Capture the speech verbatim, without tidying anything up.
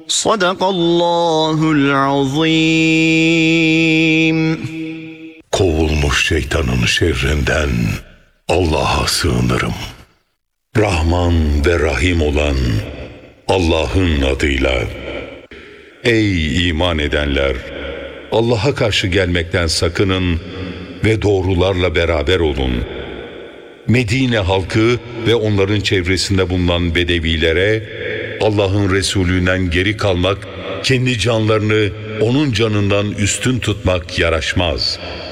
Sadakallahul azim. Kovulmuş şeytanın şerrinden Allah'a sığınırım. Rahman ve Rahim olan Allah'ın adıyla. Ey iman edenler! Allah'a karşı gelmekten sakının ve doğrularla beraber olun. Medine halkı ve onların çevresinde bulunan bedevilere Allah'ın Resulünden geri kalmak, kendi canlarını onun canından üstün tutmak yaraşmaz.